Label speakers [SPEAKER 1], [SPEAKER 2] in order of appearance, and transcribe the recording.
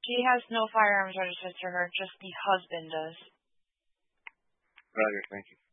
[SPEAKER 1] She has no firearms registered to her, just the husband does.
[SPEAKER 2] Roger, thank you.